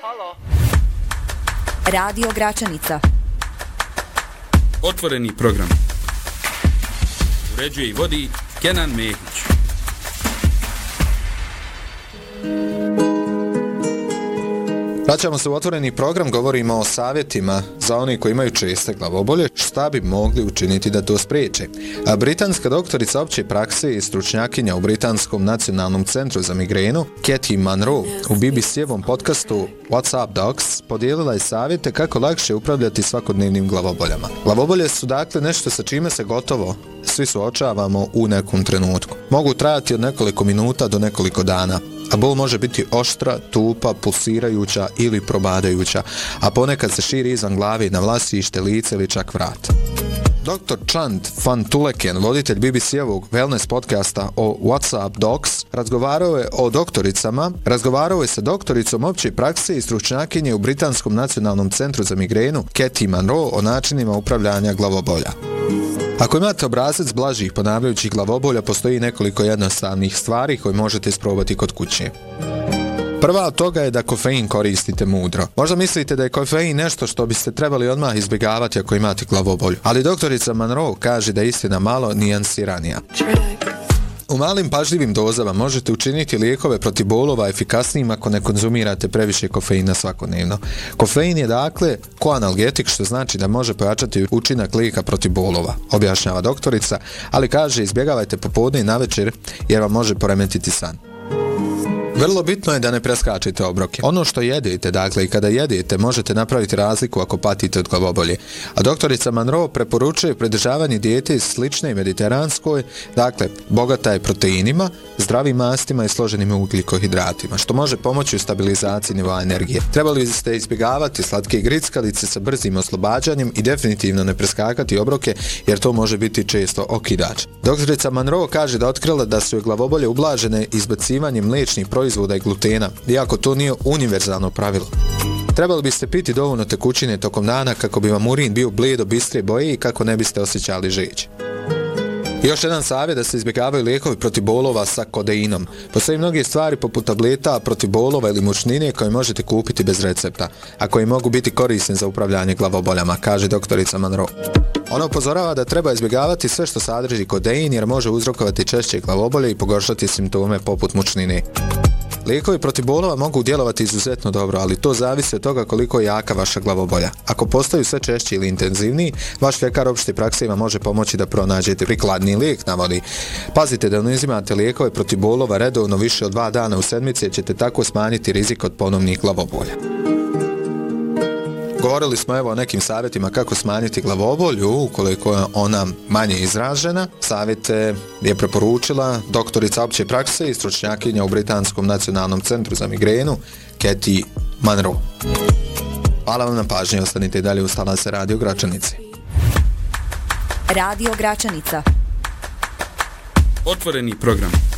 Halo. Radio Gračanica. Otvoreni program. Uređuje i vodi Kenan Mehić. Vraćamo se u otvoreni program, govorimo o savjetima za oni koji imaju česte glavobolje, šta bi mogli učiniti da to spriječe. Britanska doktorica opće prakse i stručnjakinja u Britanskom nacionalnom centru za migrenu, Katie Munro, u BBC-evom podcastu What's Up Docs podijelila je savjete kako lakše upravljati svakodnevnim glavoboljama. Glavobolje su dakle nešto sa čime se gotovo svi suočavamo u nekom trenutku. Mogu trajati od nekoliko minuta do nekoliko dana, a bol može biti oštra, tupa, pulsirajuća ili probadajuća, a ponekad se širi izvan glave na vlasište, lice ili čak vrat. Dr. Chand van Tuleken, voditelj BBC-evog wellness podcasta o What's Up Docs, razgovarao je sa doktoricom opće prakse i stručnjakinje u Britanskom nacionalnom centru za migrenu, Katie Munro, o načinima upravljanja glavobolja. Ako imate obrazac blažih ponavljajućih glavobolja, postoji nekoliko jednostavnih stvari koje možete isprobati kod kuće. Prva od toga je da kofein koristite mudro. Možda mislite da je kofein nešto što biste trebali odmah izbjegavati ako imate glavobolju, ali doktorica Munro kaže da je istina malo nijansiranija. U malim pažljivim dozama možete učiniti lijekove protiv bolova efikasnijim ako ne konzumirate previše kofeina svakodnevno. Kofein je dakle koanalgetik, što znači da može pojačati učinak lijeka protiv bolova, objašnjava doktorica, ali kaže izbjegavajte popodne i navečer jer vam može poremetiti san. Vrlo bitno je da ne preskačete obroke. Ono što jedete, dakle i kada jedete, možete napraviti razliku ako patite od glavobolje. A doktorica Munro preporučuje pridržavanje dijete slične mediteranskoj, dakle bogata je proteinima, zdravim mastima i složenim ugljikohidratima, što može pomoći u stabilizaciji nivoa energije. Trebali biste izbjegavati slatke grickalice sa brzim oslobađanjem i definitivno ne preskakati obroke jer to može biti često okidač. Doktorica Munro kaže da otkrila da su je glavobolje ublažene izbacivanjem mliječnih proizvoda i glutena, iako to nije univerzalno pravilo. Trebali biste piti dovoljno tekućine tokom dana kako bi vam urin bio bledo bistrije boje i kako ne biste osjećali žeđ. Još jedan savjet da se izbjegavaju lijekovi protiv bolova sa kodeinom. Postoji mnoge stvari poput tableta protiv bolova ili mučnine koje možete kupiti bez recepta, a koji mogu biti korisni za upravljanje glavoboljama, kaže doktorica Munro. Ona upozorava da treba izbjegavati sve što sadrži kodein jer može uzrokovati češće glavobolje i pogoršati simptome poput mučnine. Lijekovi protiv bolova mogu djelovati izuzetno dobro, ali to zavisi od toga koliko je jaka vaša glavobolja. Ako postaju sve češći ili intenzivniji, vaš ljekar opšte prakse vam može pomoći da pronađete prikladni lijek, navodi. Pazite da ne uzimate lijekove protiv bolova redovno više od 2 dana u sedmici, jer ćete tako smanjiti rizik od ponovnih glavobolja. Govorili smo o nekim savjetima kako smanjiti glavobolju ukoliko je ona manje izražena. Savjete je preporučila doktorica opće prakse i stručnjakinja u Britanskom nacionalnom centru za migrenu, Katie Munro. Hvala vam na pažnji, ostanite i dalje uz talase Radio Gračanice. Radio Gračanica. Otvoreni program.